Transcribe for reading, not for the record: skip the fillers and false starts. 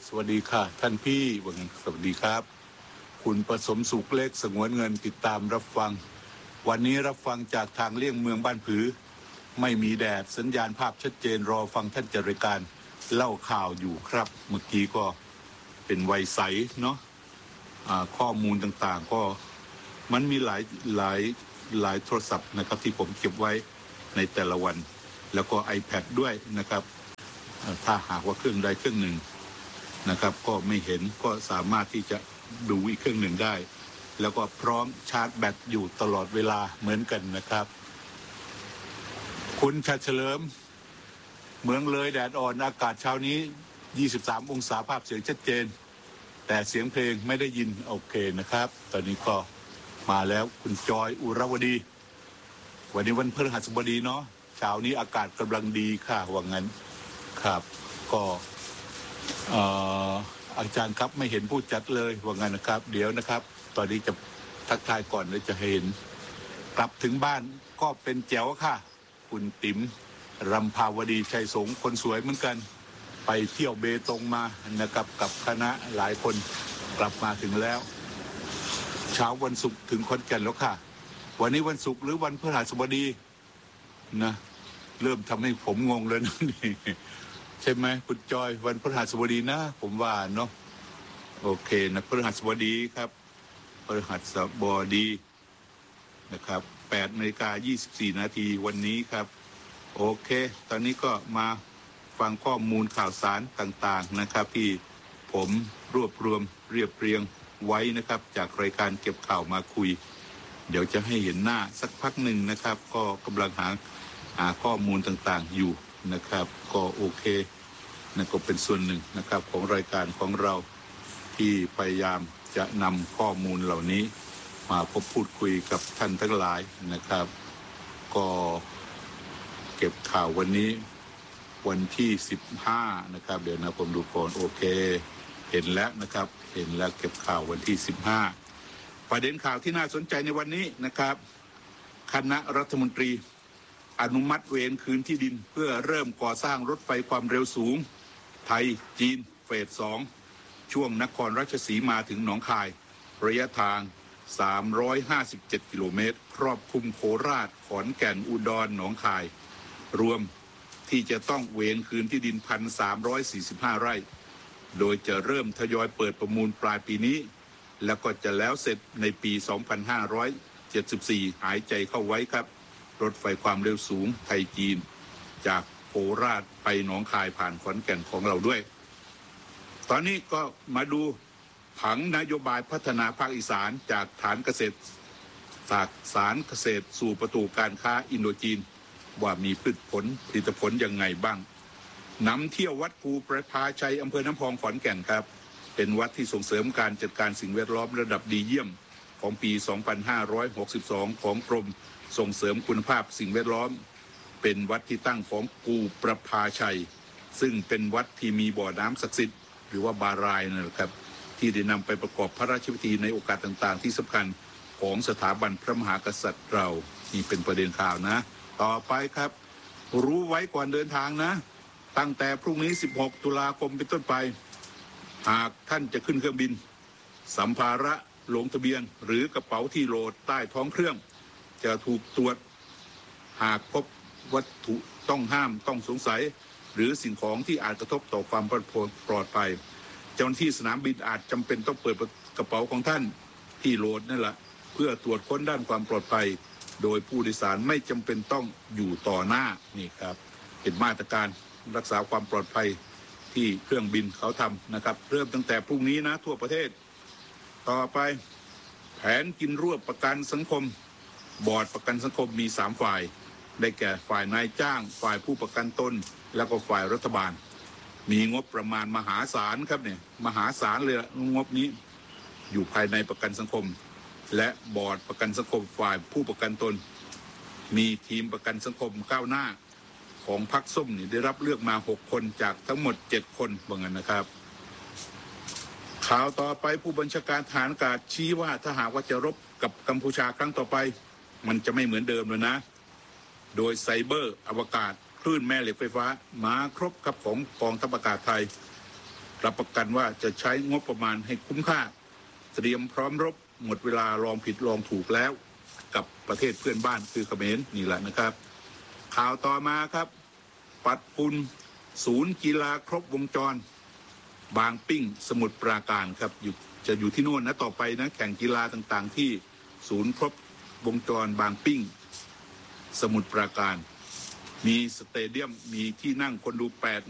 วัสดีค่ะท่านพี่สวัสดีครับคุณผสมสุขเล็กสงวนเงินติดตามรับฟังวันนี้รับฟังจากทางเลี่ยงเมืองบ้านผือไม่มีแดดสัญญาณภาพชัดเจนรอฟังท่านจัดรายการเล่าข่าวอยู่ครับเมื่อกี้ก็เป็นไวใสเนาะข้อมูลต่างๆก็มันมีหลายโทรศัพท์นะครับที่ผมเก็บไว้ในแต่ละวันแล้วก็ iPad ด้วยนะครับถ้าหากว่าเครื่องใดเครื่องหนึ่งนะครับก็ไม่เห็นก็สามารถที่จะดูอีกเครื่องหนึ่งได้แล้วก็พร้อมชาร์จแบตอยู่ตลอดเวลาเหมือนกันนะครับคุณชัดเฉลิมเมืองเลยแดดอ่อนอากาศเช้านี้23องศาภาพเสียงชัดเจนแต่เสียงเพลงไม่ได้ยินโอเคนะครับตอนนี้ก็มาแล้วคุณจอยอุรวดีวันนี้วันพฤหัสบดีเนาะเช้านี้อากาศกำลังดีค่ะว่างั้นครับก็อาจารย์ครับไม่เห็นผู้จัดเลยว่างั้นนะครับเดี๋ยวนะครับตอนนี้จะทักทายก่อนเลยจะเห็นกลับถึงบ้านก็เป็นแจ๋วค่ะคุณติ๋มรำภาวดีชัยสงฆ์คนสวยเหมือนกันไปเที่ยวเบตงมานะครับกับคณะหลายคนกลับมาถึงแล้วเช้าวันศุกร์ถึงขอนแก่นแล้วค่ะวันนี้วันศุกร์หรือวันพฤหัสบดีนะเริ่มทำให้ผมงงเลยนะนี่ใช่ไหมคุณจอยวันพฤหัสบดีนะผมว่าเนาะโอเคนะพฤหัสบดีครับพฤหัสบดีนะครับ8:24 นาทีวันนี้ครับโอเคตอนนี้ก็มาฟังข้อมูลข่าวสารต่างๆนะครับที่ผมรวบรวมเรียบเรียงไว้นะครับจากรายการเก็บข่าวมาคุยเดี๋ยวจะให้เห็นหน้าสักพักหนึ่งนะครับก็กำลังหาข้อมูลต่างๆอยู่นะครับก็โอเคนั่นก็เป็นส่วนหนึ่งนะครับของรายการของเราที่พยายามจะนำข้อมูลเหล่านี้มาพบพูดคุยกับท่านทั้งหลายนะครับก็เก็บข่าววันนี้วันที่15นะครับเดี๋ยวนะผมดูก่อนโอเคเห็นแล้วนะครับเห็นแล้วเก็บข่าววันที่15ประเด็นข่าวที่น่าสนใจในวันนี้นะครับคณะรัฐมนตรีอนุมัติเวรคืนที่ดินเพื่อเริ่มก่อสร้างรถไฟความเร็วสูงไทยจีนเฟส2ช่วงนครราชสีมาถึงหนองคายระยะทาง357 กิโลเมตรครอบคลุมโคราชขอนแก่นอุดรหนองคายรวมที่จะต้องเวรคืนที่ดิน 1,345 ไร่โดยจะเริ่มทยอยเปิดประมูลปลายปีนี้แล้วก็จะแล้วเสร็จในปี 2574 หายใจเข้าไว้ครับรถไฟความเร็วสูงไทยจีนจากโคราชไปหนองคายผ่านขอนแก่นของเราด้วยตอนนี้ก็มาดูผังนโยบายพัฒนาภาคอีสานจากฐานเกษตรสารเกษตรสู่ประตูการค้าอินโดจีนว่ามีผลิตผลยังไงบ้างนำเที่ยววัดภูประภาชัยอำเภอน้ำพองขอนแก่นครับเป็นวัดที่ส่งเสริมการจัดการสิ่งแวดล้อมระดับดีเยี่ยมของปี 2562 ของกรมส่งเสริมคุณภาพสิ่งแวดล้อมเป็นวัดที่ตั้งของภูประภาชัยซึ่งเป็นวัดที่มีบ่อน้ำศักดิ์สิทธิ์หรือว่าบารายนะครับที่ได้นำไปประกอบพระราชพิธีในโอกาสต่างๆที่สำคัญของสถาบันพระมหากษัตริย์เรานี่เป็นประเด็นข่าวนะต่อไปครับรู้ไว้ก่อนเดินทางนะตั้งแต่พรุ่งนี้16 ตุลาคมเป็นต้นไปหากท่านจะขึ้นเครื่องบินสัมภาระลงทะเบียนหรือกระเป๋าที่โหลดใต้ท้องเครื่องจะถูกตรวจหากพบวัตถุต้องห้ามต้องสงสัยหรือสิ่งของที่อาจกระทบต่อความปลอดภัยเจ้าหน้าที่สนามบินอาจจำเป็นต้องเปิดกระเป๋าของท่านที่โหลดนั่นแหละเพื่อตรวจค้นด้านความปลอดภัยโดยผู้โดยสารไม่จำเป็นต้องอยู่ต่อหน้านี่ครับเป็นมาตรการรักษาความปลอดภัยที่เครื่องบินเขาทำนะครับเริ่มตั้งแต่พรุ่งนี้นะทั่วประเทศต่อไปแผนกินรวบประกันสังคมบอร์ดประกันสังคมมี3ฝ่ายได้แก่ฝ่ายนายจ้างฝ่ายผู้ประกันตนแล้วก็ฝ่ายรัฐบาลมีงบประมาณมหาศาลครับเนี่ยมหาศาลเลยงบนี้อยู่ภายในประกันสังคมและบอร์ดประกันสังคมฝ่ายผู้ประกันตนมีทีมประกันสังคมก้าวหน้าของพรรคส้มนี่ได้รับเลือกมา6 คนจากทั้งหมด7 คนว่างั้นนะครับข่าวต่อไปผู้บัญชาการทหารอากาศชี้ว่าถ้าหากว่าจะรบกับกัมพูชาครั้งต่อไปมันจะไม่เหมือนเดิมเลยนะโดยไซเบอร์อวกาศคลื่นแม่เหล็กไฟฟ้ามาครบกับของกองทัพอากาศไทยรับประกันว่าจะใช้งบประมาณให้คุ้มค่าเตรียมพร้อมรบหมดเวลาลองผิดลองถูกแล้วกับประเทศเพื่อนบ้านคือเขมรนี่แหละนะครับข่าวต่อมาครับปัดปุนศูนย์กีฬาครบวงจรบางปิ้งสมุทรปราการครับจะอยู่ที่โน่นนะต่อไปนะแข่งกีฬาต่างๆที่ศูนย์ครบวงจรบางปิ้งสมุทรปราการมีสเตเดียมมีที่นั่งคนดู8